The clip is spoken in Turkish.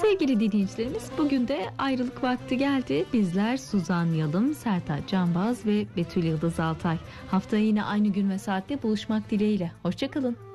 Sevgili dinleyicilerimiz, bugün de ayrılık vakti geldi. Bizler Suzan Yalım, Sertaç Canbaz ve Betül Yıldız Altay. Haftaya yine aynı gün ve saatte buluşmak dileğiyle. Hoşça kalın.